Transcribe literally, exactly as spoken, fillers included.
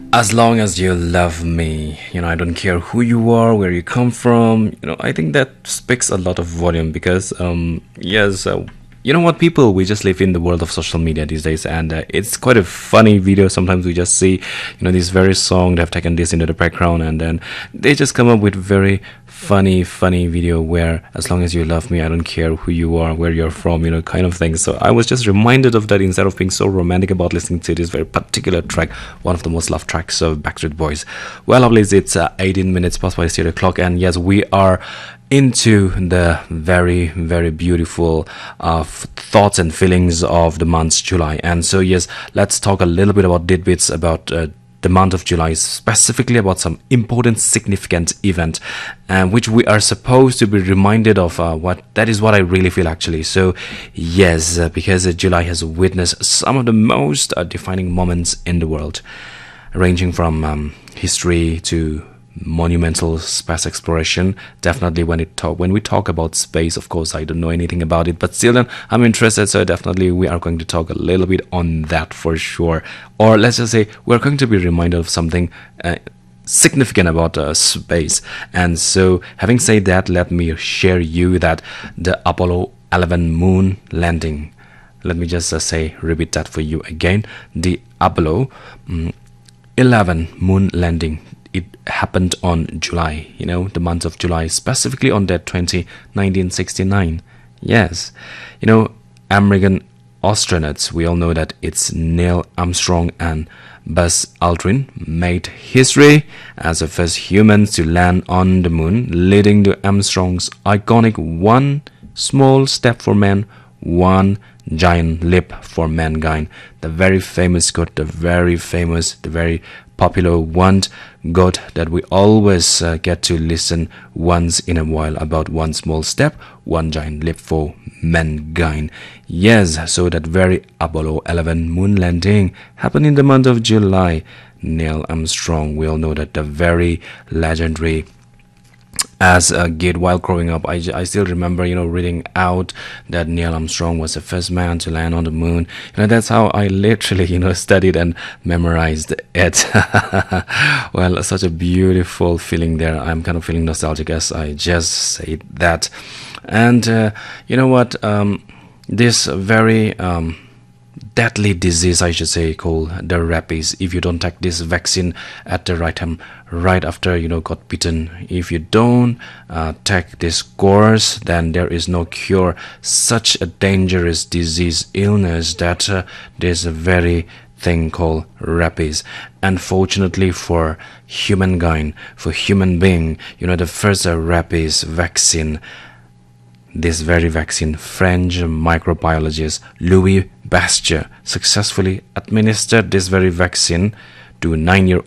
As long as you love me, you know, I don't care who you are, where you come from, you know, I think that speaks a lot of volume because, um, yes, uh, you know what, people, we just live in the world of social media these days, and uh, it's quite a funny video. Sometimes we just see, you know, this very song, they have taken this into the background, and then they just come up with very funny, funny video where, as long as you love me, I don't care who you are, where you're from, you know, kind of thing. So I was just reminded of that instead of being so romantic about listening to this very particular track, one of the most loved tracks of Backstreet Boys. Well, lovely, it's uh, eighteen minutes past by the clock, and yes, we are into the very, very beautiful uh, thoughts and feelings of the month July. And so, yes, let's talk a little bit about tidbits about uh, the month of July, specifically about some important, significant event, uh, which we are supposed to be reminded of. Uh, what that is what I really feel, actually. So, yes, uh, because uh, July has witnessed some of the most uh, defining moments in the world, ranging from um, history to monumental space exploration. Definitely when it talk when we talk about space, of course I don't know anything about it, but still then I'm interested, so definitely we are going to talk a little bit on that for sure. Or let's just say we're going to be reminded of something uh, significant about uh, space. And so, having said that, let me share you that the Apollo eleven moon landing, let me just uh, say repeat that for you again, the Apollo um, eleven moon landing, it happened on July, you know, the month of July, specifically on that twentieth, nineteen sixty-nine. Yes, you know, American astronauts, we all know that it's Neil Armstrong and Buzz Aldrin, made history as the first humans to land on the moon, leading to Armstrong's iconic one small step for man, one giant leap for mankind. The very famous quote, the very famous, the very popular one quote that we always uh, get to listen once in a while about one small step, one giant leap for mankind. Yes, so that very Apollo eleven moon landing happened in the month of July. Neil Armstrong, we all know that the very legendary. As a kid, while growing up, I, I still remember, you know, reading out that Neil Armstrong was the first man to land on the moon. You know, that's how I literally, you know, studied and memorized it. Well, such a beautiful feeling there. I'm kind of feeling nostalgic as I just say that. And uh, you know what? Um, this very um, deadly disease, I should say, called the rabies. If you don't take this vaccine at the right time, right after, you know, got bitten, if you don't uh, take this course, then there is no cure. Such a dangerous disease, illness, that uh, there's a very thing called rabies. Unfortunately for humankind, for human being, you know, the first uh, rabies vaccine, this very vaccine, French microbiologist Louis Pasteur successfully administered this very vaccine to nine-year-old